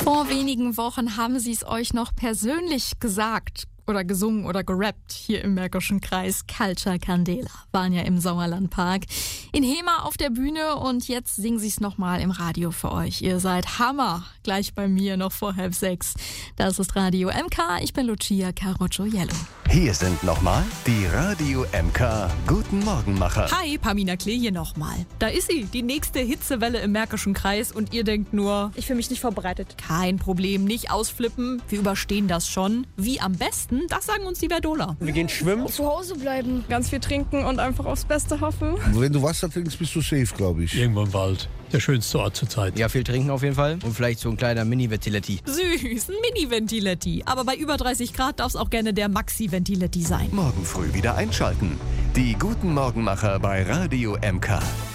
Vor wenigen Wochen haben sie es euch noch persönlich gesagt oder gesungen oder gerappt hier im Märkischen Kreis. Culture Candela waren ja im Sauerlandpark in Hema auf der Bühne und jetzt singen sie es nochmal im Radio für euch. Ihr seid Hammer, gleich bei mir noch vor 5:30. Das ist Radio MK, ich bin Lucia Caroccio-Yellow. Hier sind nochmal die Radio MK Guten Morgenmacher. Hi, Pamina Klee hier nochmal. Da ist sie, die nächste Hitzewelle im Märkischen Kreis und ihr denkt nur, ich fühle mich nicht vorbereitet. Kein Problem, nicht ausflippen, wir überstehen das schon. Wie am besten, das sagen uns die Verdola. Wir gehen schwimmen. Zu Hause bleiben. Ganz viel trinken und einfach aufs Beste hoffen. Wenn du Wasser trinkst, bist du safe, glaube ich. Irgendwo im Wald. Der schönste Ort zur Zeit. Ja, viel trinken auf jeden Fall und vielleicht so ein kleiner Mini-Ventiletti. Süß, ein Mini-Ventiletti. Aber bei über 30 Grad darf es auch gerne der Maxi-Ventiletti sein. Morgen früh wieder einschalten. Die Guten Morgenmacher bei Radio MK.